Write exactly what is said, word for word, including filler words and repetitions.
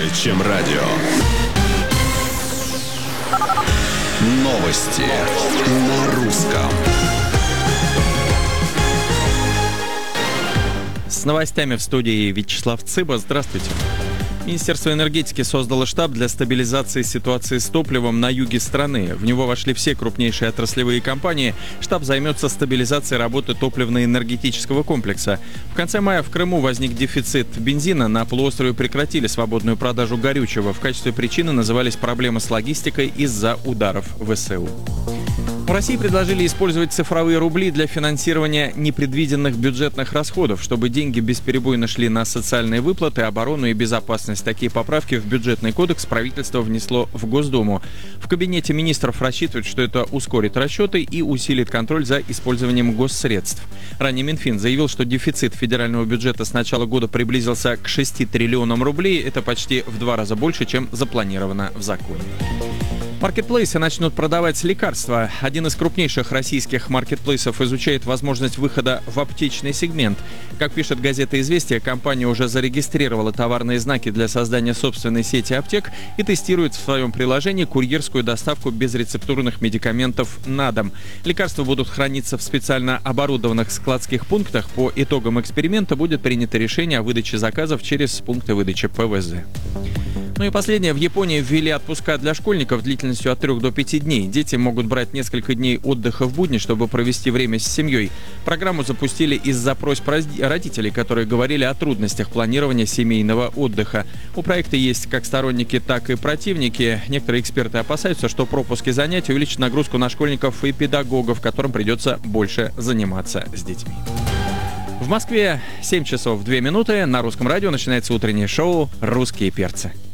чем радио. Новости на русском. С новостями в студии Вячеслав Цыба. Здравствуйте. Министерство энергетики создало штаб для стабилизации ситуации с топливом на юге страны. В него вошли все крупнейшие отраслевые компании. Штаб займется стабилизацией работы топливно-энергетического комплекса. В конце мая в Крыму возник дефицит бензина. На полуострове прекратили свободную продажу горючего. В качестве причины назывались проблемы с логистикой из-за ударов ВСУ. В России предложили использовать цифровые рубли для финансирования непредвиденных бюджетных расходов, чтобы деньги бесперебойно шли на социальные выплаты, оборону и безопасность. Такие поправки в бюджетный кодекс правительство внесло в Госдуму. В кабинете министров рассчитывают, что это ускорит расчеты и усилит контроль за использованием госсредств. Ранее Минфин заявил, что дефицит федерального бюджета с начала года приблизился к шести триллионам рублей. Это почти в два раза больше, чем запланировано в законе. Маркетплейсы начнут продавать лекарства. Один из крупнейших российских маркетплейсов изучает возможность выхода в аптечный сегмент. Как пишет газета «Известия», компания уже зарегистрировала товарные знаки для создания собственной сети аптек и тестирует в своем приложении курьерскую доставку безрецептурных медикаментов на дом. Лекарства будут храниться в специально оборудованных складских пунктах. По итогам эксперимента будет принято решение о выдаче заказов через пункты выдачи ПВЗ. Ну и последнее. В Японии ввели отпуска для школьников длительностью от трех до пяти дней. Дети могут брать несколько дней отдыха в будни, чтобы провести время с семьей. Программу запустили из-за просьб родителей, которые говорили о трудностях планирования семейного отдыха. У проекта есть как сторонники, так и противники. Некоторые эксперты опасаются, что пропуски занятий увеличат нагрузку на школьников и педагогов, которым придется больше заниматься с детьми. В Москве семь часов две минуты. На Русском радио начинается утреннее шоу «Русские перцы».